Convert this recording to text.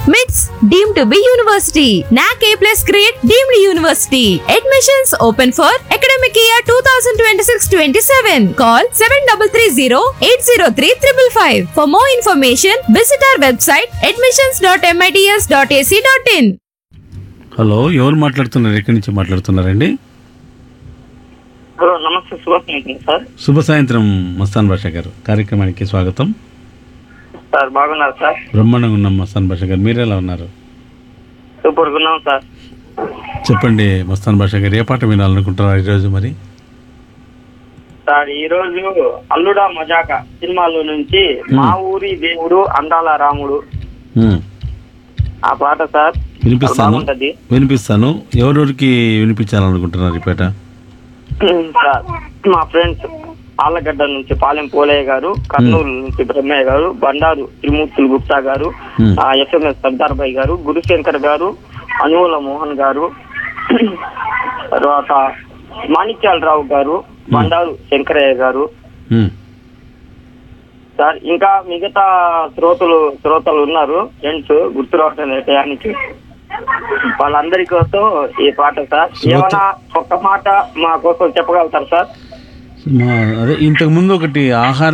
MITS deemed to be university. NAC A+ grade deemed university. Admissions open for academic year 2026-27. Call 7330-803-555. For more information, visit our website admissions.mits.ac.in. Hello, ఎవరు మాట్లాడుతున్నారు? ఎక్కడి నుంచి మాట్లాడుతున్నారండి? Hello, నమస్తే. శుభ సాయంత్రం sir. శుభ సాయంత్రం మస్తాన్ బాషా గారు, కార్యక్రమానికి స్వాగతం. సార్ బాగున్నారు సార్? బ్రహ్మాండంగా ఉన్నాం మస్తాన్ బాషా గారు, మీరు ఎలా ఉన్నారు? సూపర్గా ఉన్నాం సార్. చెప్పండి మస్తాన్ బాషా గారు, ఏ పాట వినాలనుకుంటున్నారు ఈరోజు? మరి సార్, ఈరోజు అల్లుడా మజాక సినిమాలో నుంచి మా ఊరి దేవుడు అందాల రాముడు ఆ పాట సార్ వినిపిస్తాను. ఎవరెవరికి వినిపించాలనుకుంటున్నారు ఈ పాట? సార్, మా ఫ్రెండ్స్ ఆళ్ళగడ్డ నుంచి పాలెం పోలయ్య గారు, కర్నూలు నుంచి బ్రహ్మయ్య గారు, బండారు త్రిమూర్తులు గుప్తా గారు, ఎస్ఎంఎస్ సర్దార్ భాయ్ గారు, గురుశంకర్ గారు, అనువుల మోహన్ గారు, తర్వాత మాణిక్యాలరావు గారు, బండారు శంకరయ్య గారు సార్. ఇంకా మిగతా శ్రోతలు ఉన్నారు ఫ్రెండ్స్, గుర్తు రావటం టయానికి. వాళ్ళందరి కోసం ఈ పాట సార్. ఏమైనా ఒక్క మాట మా కోసం చెప్పగలుగుతారు సార్? అదే ఇంతకు ముందు ఒకటి ఆహార